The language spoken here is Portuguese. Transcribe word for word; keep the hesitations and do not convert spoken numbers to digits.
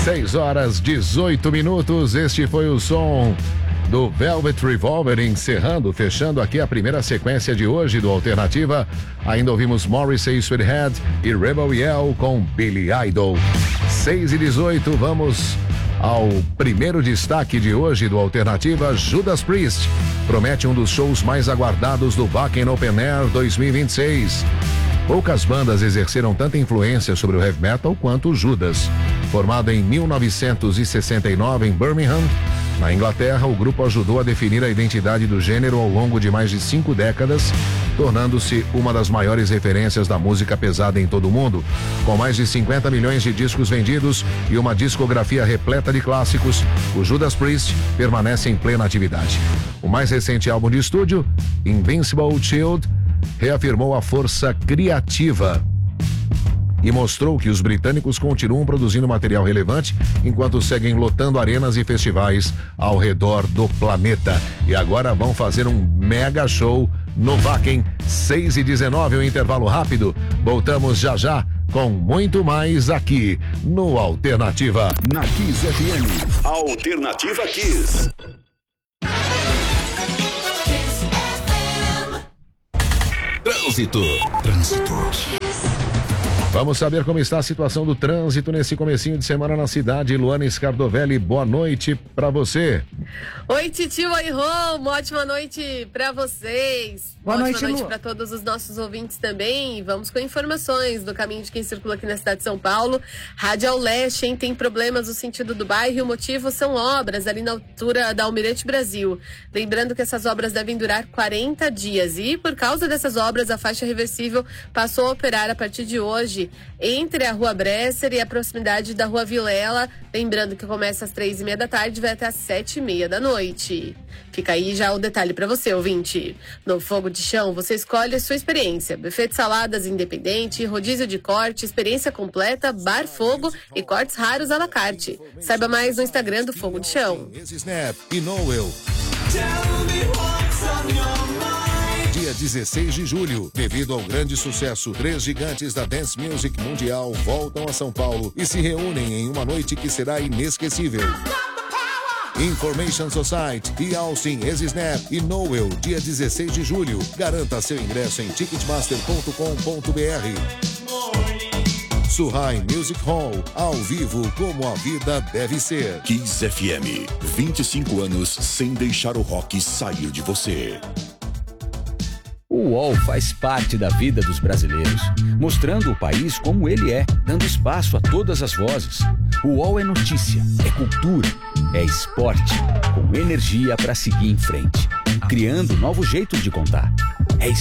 seis horas, dezoito minutos. Este foi o som do Velvet Revolver, encerrando, fechando aqui a primeira sequência de hoje do Alternativa. Ainda ouvimos Morrissey, Sweethead e Rebel Yell com Billy Idol. seis e dezoito, vamos ao primeiro destaque de hoje do Alternativa. Judas Priest promete um dos shows mais aguardados do Wacken Open Air dois mil e vinte e seis. Poucas bandas exerceram tanta influência sobre o heavy metal quanto o Judas. Formado em mil novecentos e sessenta e nove em Birmingham, na Inglaterra, o grupo ajudou a definir a identidade do gênero ao longo de mais de cinco décadas, tornando-se uma das maiores referências da música pesada em todo o mundo. Com mais de cinquenta milhões de discos vendidos e uma discografia repleta de clássicos, o Judas Priest permanece em plena atividade. O mais recente álbum de estúdio, Invincible Shield, reafirmou a força criativa e mostrou que os britânicos continuam produzindo material relevante enquanto seguem lotando arenas e festivais ao redor do planeta. E agora vão fazer um mega show no Wacken. Seis e dezenove, um intervalo rápido. Voltamos já já com muito mais aqui no Alternativa. Na Kiss F M. Alternativa Kiss. Trânsito. Trânsito. Vamos saber como está a situação do trânsito nesse comecinho de semana na cidade. Luana Scardovelli, boa noite para você. Oi, Titio, oi, Rô, uma ótima noite para vocês. Boa uma noite, ótima noite Lu. para todos os nossos ouvintes também. E vamos com informações do caminho de quem circula aqui na cidade de São Paulo. Rádio ao Leste, hein, tem problemas no sentido do bairro e o motivo são obras ali na altura da Almirante Brasil. Lembrando que essas obras devem durar quarenta dias e por causa dessas obras a faixa reversível passou a operar a partir de hoje entre a Rua Bresser e a proximidade da Rua Vilela. Lembrando que começa às três e meia da tarde e vai até às sete e meia da noite. Fica aí já o detalhe para você, ouvinte. No Fogo de Chão, você escolhe a sua experiência. Buffet de saladas independente, rodízio de corte, experiência completa, bar fogo e cortes raros à la carte. Saiba mais no Instagram do Fogo de Chão. Snap e Noel. Dia dezesseis de julho, devido ao grande sucesso, três gigantes da Dance Music Mundial voltam a São Paulo e se reúnem em uma noite que será inesquecível. Information Society e Austin, Snap e Noel, dia dezesseis de julho. Garanta seu ingresso em ticketmaster ponto com ponto b r. Suhai Music Hall, ao vivo como a vida deve ser. Kiss F M, vinte e cinco anos sem deixar o rock sair de você. O U O L faz parte da vida dos brasileiros, mostrando o país como ele é, dando espaço a todas as vozes. O U O L é notícia, é cultura, é esporte, com energia para seguir em frente, criando um novo jeito de contar. É